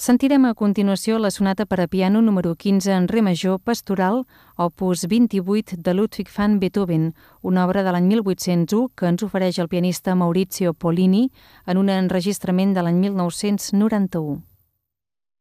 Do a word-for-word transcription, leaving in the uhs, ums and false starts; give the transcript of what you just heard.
Sentirem a continuació la sonata per a piano número quinze en re major pastoral, opus vint-i-vuit de Ludwig van Beethoven, una obra de l'any mil vuit-cents u que ens ofereix el pianista Maurizio Pollini en un enregistrament de l'any mil nou-cents noranta-u.